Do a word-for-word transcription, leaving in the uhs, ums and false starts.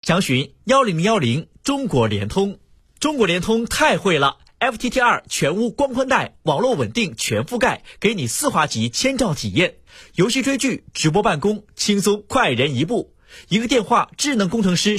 详询幺零零幺零中国联通。中国联通太会了 ，F T T 二 全屋光宽带，网络稳定全覆盖，给你四华级千兆体验，游戏追剧、直播办公，轻松快人一步。一个电话，智能工程师